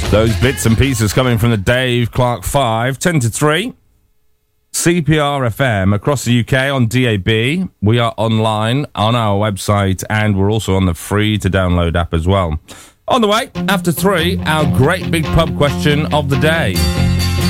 Those bits and pieces coming from the Dave Clark 5, 10 to 3. CPR FM across the UK on DAB. We are online on our website, and we're also on the free-to-download app as well. On the way, after 3, our great big pub question of the day.